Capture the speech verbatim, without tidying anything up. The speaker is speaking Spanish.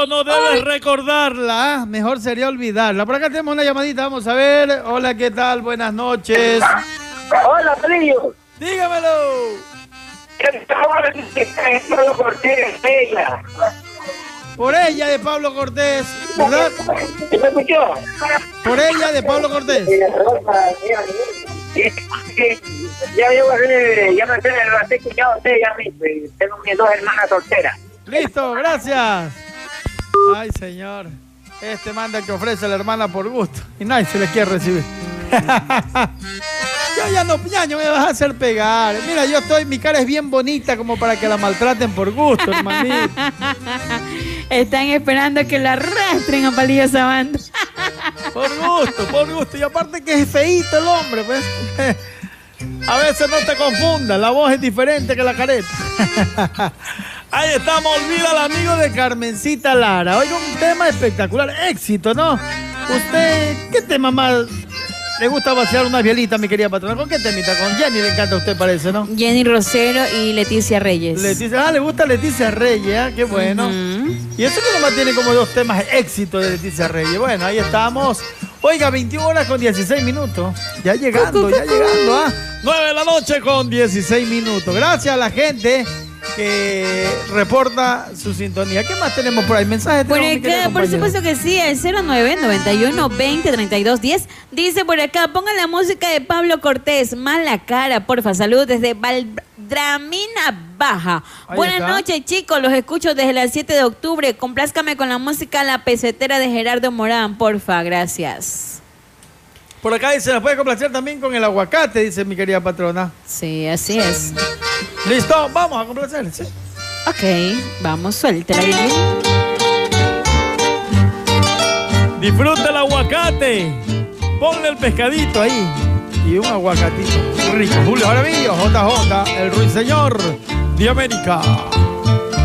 Pero no debes recordarla, ¿eh? Mejor sería olvidarla. Por acá tenemos una llamadita, vamos a ver. Hola, ¿qué tal? Buenas noches. Hola, Frío. Dígamelo. Pablo Cortés, ella. Por ella de Pablo Cortés, ¿verdad? ¿Me escuchó? Por ella de Pablo Cortés. Ya yo ya me sé, lo he escuchado a usted, ya me, tengo mis dos hermanas solteras. Listo, gracias. Ay, señor. Este manda que ofrece a la hermana por gusto y nadie se le quiere recibir. Yo ya no, ya no me vas a hacer pegar. Mira, yo estoy, mi cara es bien bonita como para que la maltraten por gusto, hermanito. Están esperando que la arrastren a Palillo Sabando. Por gusto, por gusto. Y aparte que es feíto el hombre, pues. A veces no te confundas, la voz es diferente que la careta. Ahí estamos, olvida al amigo de Carmencita Lara. Oiga, un tema espectacular, éxito, ¿no? Usted, ¿qué tema más le gusta vaciar una bielita, mi querida patrona? ¿Con qué temita? Con Jenny le encanta a usted, parece, ¿no? Jenny Rosero y Leticia Reyes. Leticia, ah, le gusta Leticia Reyes, ¿eh? Qué bueno. Uh-huh. Y eso que nomás tiene como dos temas éxito de Leticia Reyes. Bueno, ahí estamos. Oiga, veintiuna horas con dieciséis minutos. Ya llegando, ya llegando, ¿ah? nueve de la noche con dieciséis minutos. Gracias a la gente que reporta su sintonía. ¿Qué más tenemos por ahí? ¿Mensajes? Por acá, por supuesto que sí, el cero nueve noventa y uno veinte treinta y dos diez. Dice por acá, pongan la música de Pablo Cortés, Mala Cara, porfa. Saludos desde Valdramina Baja. Ahí Buenas está. noches, chicos, los escucho desde las siete de octubre. Complázcame con la música La Pesetera de Gerardo Morán, porfa, gracias. Por acá dice, ¿la puede complacer también con el aguacate? Dice mi querida patrona. Sí, así es. Listo, vamos a complacer, ¿sí? Ok, vamos, suéltela. Disfruta el aguacate. Ponle el pescadito ahí. Y un aguacatito rico. Julio Jaramillo, J J, el ruiseñor de América.